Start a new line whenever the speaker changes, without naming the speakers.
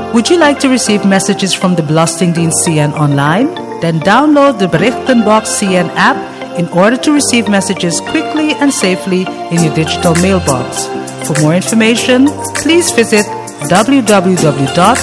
Would you like to receive messages from the Belastingdienst CN online? Then download the Berichtenbox CN app in order to receive messages quickly and safely in your digital mailbox. For more information, please visit www